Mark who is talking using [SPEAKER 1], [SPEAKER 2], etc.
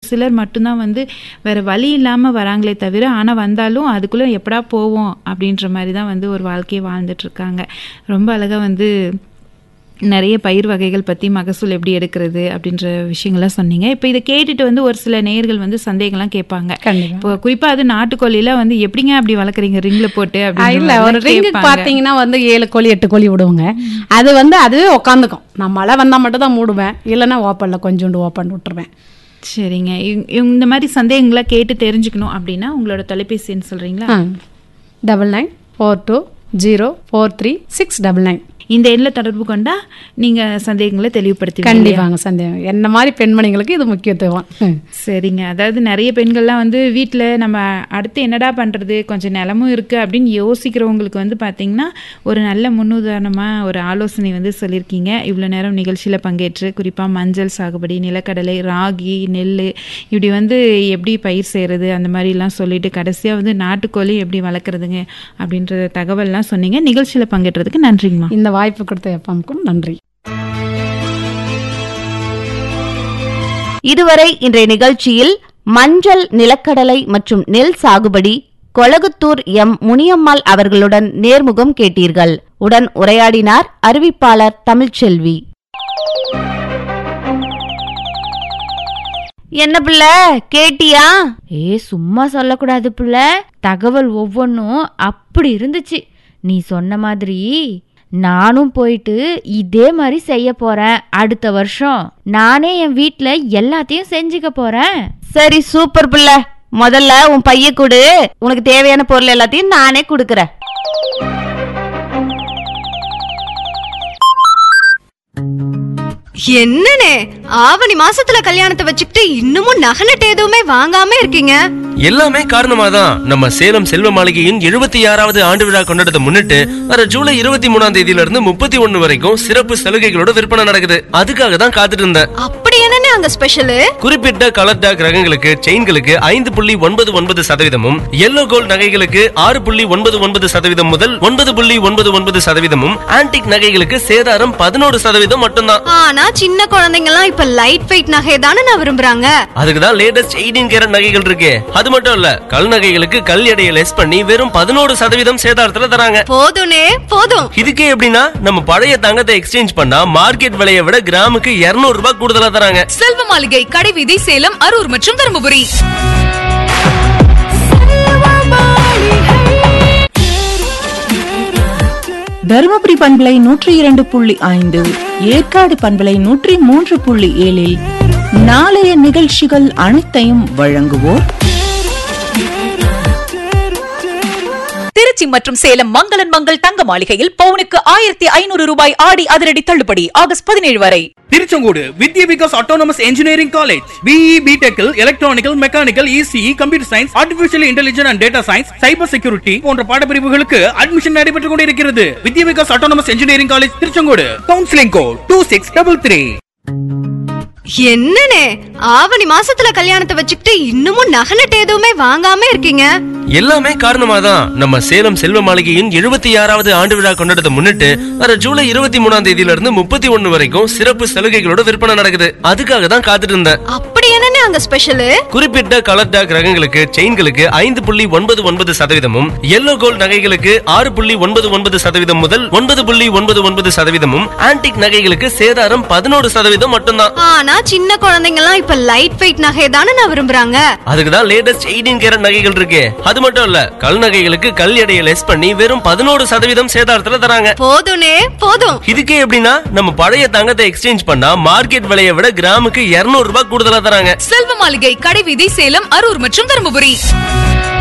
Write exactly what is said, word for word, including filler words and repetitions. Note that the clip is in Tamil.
[SPEAKER 1] சிலர் மட்டும்தான் வந்து வேறு வழி இல்லாமல் வராங்களே தவிர, ஆனால் வந்தாலும் அதுக்குள்ளே எப்படா போவோம் அப்படின்ற மாதிரி தான் வந்து ஒரு வாழ்க்கையை வாழ்ந்துட்டுருக்காங்க. ரொம்ப அழகாக வந்து நிறைய பயிர் வகைகள் பற்றி மகசூல் எப்படி எடுக்கிறது அப்படின்ற விஷயங்கள்லாம் சொன்னீங்க. இப்போ இதை கேட்டுட்டு வந்து ஒரு சில நேயர்கள் வந்து சந்தேகம்லாம் கேட்பாங்க. இப்போ குறிப்பாக அது நாட்டுக்கோழியில வந்து எப்படிங்க அப்படி வளர்க்குறீங்க ரிங்கில் போட்டு அப்படின்னு?
[SPEAKER 2] இல்லை, ஒரு ரிங்குக்கு பார்த்தீங்கன்னா வந்து ஏழு கோழி எட்டு கோழி விடுவோங்க. அது வந்து அதுவே உட்காந்துக்கும். நான் மழை வந்தால் மட்டும் தான் மூடுவேன், இல்லைன்னா ஓப்பனில் கொஞ்சோண்டு ஓப்பன் விட்டுருவேன்.
[SPEAKER 1] சரிங்க. இந்த மாதிரி சந்தேகங்களை கேட்டு தெரிஞ்சுக்கணும் அப்படின்னா உங்களோட தொலைபேசி எண் சொல்கிறீங்களா?
[SPEAKER 2] Double nine four two zero four three six double nine.
[SPEAKER 1] இந்த எண்ணில் தொடர்பு கொண்டா நீங்கள் சந்தேகங்களை தெளிவுபடுத்தி.
[SPEAKER 2] கண்டிப்பாங்க. சந்தேகம் என்ன மாதிரி பெண்மணிகளுக்கு இது முக்கியத்துவம்.
[SPEAKER 1] சரிங்க. அதாவது நிறைய பெண்கள்லாம் வந்து வீட்டில் நம்ம அடுத்து என்னடா பண்ணுறது, கொஞ்சம் நிலமும் இருக்குது அப்படின்னு யோசிக்கிறவங்களுக்கு வந்து பார்த்திங்கன்னா ஒரு நல்ல முன்னுதாரணமாக ஒரு ஆலோசனை வந்து சொல்லியிருக்கீங்க. இவ்வளோ நேரம் நிகழ்ச்சியில் பங்கேற்று குறிப்பாக மஞ்சள் சாகுபடி, நிலக்கடலை, ராகி, நெல் இப்படி வந்து எப்படி பயிர் செய்கிறது அந்த மாதிரிலாம் சொல்லிட்டு கடைசியாக வந்து நாட்டுக்கோழி எப்படி வளர்க்குறதுங்க அப்படின்ற தகவல்லாம் சொன்னீங்க. நிகழ்ச்சியில் பங்கேற்றதுக்கு நன்றிங்கம்மா.
[SPEAKER 2] இந்த வாய்ப்பு கொடுத்த எஃப்எம்க்கும் நன்றி.
[SPEAKER 3] இதுவரை இன்றைய நிகழ்ச்சியில் மஞ்சள், நிலக்கடலை மற்றும் நெல் சாகுபடி கொளகுத்தூர் எம் முனியம்மாள் அவர்களுடன் நேர்முகம் கேட்டீர்கள். உடன் உரையாடினார் அறிவிப்பாளர் தமிழ்ச்செல்வி. என்ன பிள்ளை கேட்டியா? ஏ சும்மா சொல்லக்கூடாது பிள்ளை, தகவல் ஒவ்வொன்றும் அப்படி இருந்துச்சு. நீ சொன்ன மாதிரி நானும் போயிட்டு இதே மாதிரி செய்ய போறேன். அடுத்த வருஷம் நானே என் வீட்டுல எல்லாத்தையும் செஞ்சுக்க போறேன். சரி, சூப்பர் பிள்ளை. முதல்ல உன் பைய கொடு, உனக்கு தேவையான பொருள் எல்லாத்தையும் நானே கொடுக்கறேன்.
[SPEAKER 4] என்னனே ஆவணி மாசத்துல கல்யாணத்தை வச்சுக்கிட்டு இன்னமும் நகலட்டு எதுவுமே வாங்காம இருக்கீங்க?
[SPEAKER 5] எல்லாமே காரணமாதான் நம்ம சேலம் செல்வ மாளிகையின் எழுபத்தி ஆறாவது ஆண்டு விழா கொண்டாடத்தை முன்னிட்டு வர ஜூலை இருபத்தி மூணாம் தேதியில இருந்து முப்பத்தி ஒண்ணு வரைக்கும் சிறப்பு சலுகைகளோட விற்பனை நடக்குது. அதுக்காக தான் காத்துட்டு இருந்தேன்.
[SPEAKER 4] அப்படி என்னனே அங்க ஸ்பெஷல்?
[SPEAKER 5] குறிப்பிட்ட கலர் டாக் ரகங்களுக்கு செயின்களுக்கு ஐந்து புள்ளி ஒன்பது ஒன்பது சதவீதமும், எல்லோ கோல்ட் நகைகளுக்கு ஆறு புள்ளி ஒன்பது ஒன்பது சதவீதம் முதல் ஒன்பது புள்ளி ஒன்பது ஒன்பது சதவீதமும், ஆன்டிக் நகைகளுக்கு சேதாரம் பதினோரு சதவீதம் மட்டும்தான்.
[SPEAKER 4] ஆனா சின்ன குழந்தைங்க எல்லாம் இப்ப லைட் வெயிட் நகை தானே நான் விரும்புறாங்க.
[SPEAKER 5] அதுக்குதான் லேட்டஸ்ட் எயிட்டீன் கேரட் நகைகள் இருக்கு. அது மட்டும் இல்ல, கல் நகைகளுக்கு கல் எடையை லெஸ் பண்ணி வெறும் பதினோரு சதவீதம் சேதாரத்துல தராங்க.
[SPEAKER 4] போதும்னே போதும்.
[SPEAKER 5] இதுக்கே எப்படின்னா நம்ம பழைய தங்கத்தை எக்ஸ்சேஞ்ச் பண்ணா மார்க்கெட் விலையை விட கிராமுக்கு இருநூறு ரூபாய் கூடுதலா தராங்க.
[SPEAKER 6] செல்வ மாளிகை, கடைவீதி, சேலம், அரூர் மற்றும் தருமபுரி.
[SPEAKER 7] தருமபுரி பண்பலை நூற்றி இரண்டு புள்ளி ஐந்து, ஏற்காடு பண்பலை நூற்றி மூன்று புள்ளி ஏழில் நாளைய நிகழ்ச்சிகள் அனைத்தையும் வழங்குவோர்
[SPEAKER 6] திருச்சி மற்றும் சேலம் மங்களன் மங்கள் தங்க மாளிகையில் பவுனுக்கு ஆயிரத்தி ஐநூறு ரூபாய் ஆடி அதிரடி தள்ளுபடி ஆகஸ்ட் பதினேழு வரை.
[SPEAKER 8] திருச்செங்கோடு வித்யா Vikas autonomous engineering college BE பிடெக்கில் electronical, mechanical, ECE, computer science, artificial intelligence and data science, cyber security போன்ற பாடப்பிரிவுகளுக்கு அட்மிஷன் நடைபெற்றுக் கொண்டிருக்கிறது. வித்யா Vikas autonomous engineering college Tiruchengode. Counselling code two six double three.
[SPEAKER 4] என்னனே ஆவணி மாசத்துல கல்யாணத்தை வச்சுக்கிட்டு இன்னமும் நகலட்டு எதுவுமே வாங்காம இருக்கீங்க?
[SPEAKER 5] எல்லாமே காரணமாதான் நம்ம சேலம் செல்வ மாளிகையின் எழுபத்தி ஆறாவது ஆண்டு விழா கொண்டாடத்தை முன்னிட்டு வர ஜூலை இருபத்தி மூணாம் தேதியில இருந்து முப்பத்தி ஒண்ணு வரைக்கும் சிறப்பு சலுகைகளோட விற்பனை நடக்குது. அதுக்காக தான் காத்துட்டு இருந்தேன்.
[SPEAKER 4] அப்படி என்னனே அங்க ஸ்பெஷல்?
[SPEAKER 5] குறிப்பிட்ட கலர் டாக் ரகங்களுக்கு செயின்களுக்கு ஐந்து புள்ளி ஒன்பது ஒன்பது சதவீதமும், எல்லோ கோல்ட் நகைகளுக்கு ஆறு புள்ளி ஒன்பது ஒன்பது சதவீதம் முதல் ஒன்பது புள்ளி ஒன்பது ஒன்பது சதவீதமும், ஆன்டிக் நகைகளுக்கு சேதாரம் பதினோரு சதவீதம் மட்டும்தான்.
[SPEAKER 4] ஆனா சின்ன குழந்தைங்க எல்லாம் இப்ப லைட் வெயிட் நகை தானே நான் விரும்புறாங்க.
[SPEAKER 5] அதுக்குதான் லேட்டஸ்ட் எயிட்டீன் கேரட் நகைகள் இருக்கு. அது மட்டும் இல்ல, கல் நகைகளுக்கு கல் எடையை லெஸ் பண்ணி வெறும் பதினோரு சதவீதம் சேதாரத்துல தராங்க.
[SPEAKER 4] போதும்னே போதும்.
[SPEAKER 5] இதுக்கே எப்படின்னா நம்ம பழைய தங்கத்தை எக்ஸ்சேஞ்ச் பண்ணா மார்க்கெட் விலையை விட கிராமுக்கு இருநூறு ரூபாய் கூடுதலா தராங்க.
[SPEAKER 6] செல்வ மாளிகை, கடைவீதி, சேலம், அரூர் மற்றும் தருமபுரி.